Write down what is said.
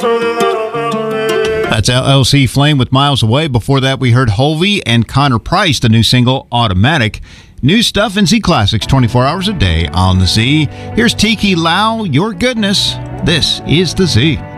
That's LLC Flame with Miles Away. Before that, we heard Hulvey and Connor Price, the new single, Automatic. New stuff in Z Classics 24 hours a day on the Z. Here's Tiki Lau, Your Goodness. This is the Z.